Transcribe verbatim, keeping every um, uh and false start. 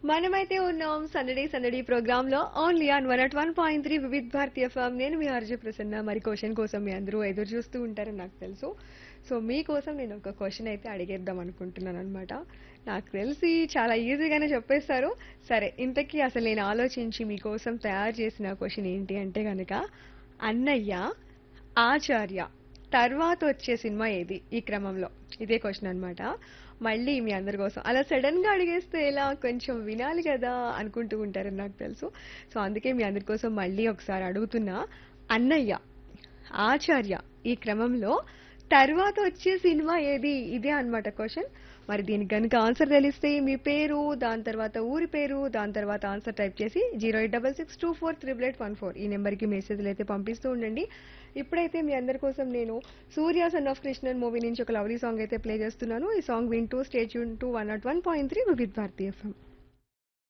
మనమైతే ఉన్నాం సందడి సందడి ప్రోగ్రామ్ లో only on one at one point three Vividh Bharati FM. నేను మీ ఆర్జే ప్రసన్న. మరి క్వశ్చన్ కోసం మీ అందరూ ఎదురు చూస్తూ ఉంటారని నాకు తెలుసు. సో మీకోసం నేను ఒక క్వశ్చన్ అయితే అడిగేద్దాం అనుకుంటున్నాను అనమాట. నాకు తెలిసి చాలా ఈజీగానే చెప్పేస్తారు. సరే, ఇంతకీ అసలు నేను ఆలోచించి మీకోసం తయారు చేసిన క్వశ్చన్ ఏంటి అంటే గనక, అన్నయ్య, ఆచార్య తర్వాత వచ్చే సినిమా ఏది ఈ క్రమంలో? ఇదే క్వశ్చన్ అన్నమాట. మళ్ళీ మీ అందరి కోసం అలా సడన్ గా అడిగేస్తే ఎలా, కొంచెం వినాలి కదా అనుకుంటూ ఉంటారని నాకు తెలుసు. సో అందుకే మీ అందరి కోసం మళ్ళీ ఒకసారి అడుగుతున్నా. అన్నయ్య, ఆచార్య ఈ క్రమంలో తర్వాత వచ్చే సినిమా ఏది? ఇదే అన్నమాట క్వశ్చన్. మరి దీనికి కనుక ఆన్సర్ తెలిస్తే మీ పేరు, దాని తర్వాత ఊరి పేరు, దాని తర్వాత ఆన్సర్ టైప్ చేసి zero eight double six two four triple eight one four ఈ నెంబర్కి మెసేజ్లు అయితే పంపిస్తూ ఉండండి. ఇప్పుడైతే మీ అందరి కోసం నేను సూర్య సన్ ఆఫ్ కృష్ణన్ మూవీ నుంచి ఒక లవ్లీ సాంగ్ అయితే ప్లే చేస్తున్నాను. ఈ సాంగ్ వింటూ stay tune to one not one point three Vividh Bharati FM.